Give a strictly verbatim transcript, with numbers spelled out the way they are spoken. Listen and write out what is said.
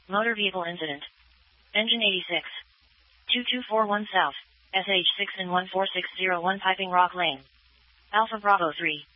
Motor vehicle incident. Engine eighty-six. two two four one South. S H six and one four six zero one Piping Rock Lane. Alpha Bravo three.